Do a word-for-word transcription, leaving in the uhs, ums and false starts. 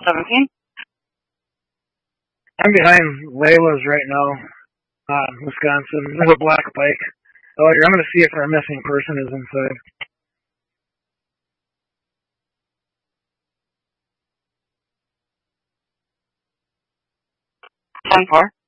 seventeen? I'm behind Layla's right now, uh, Wisconsin. There's a black bike. Oh, here, I'm going to see if our missing person is inside. ten four.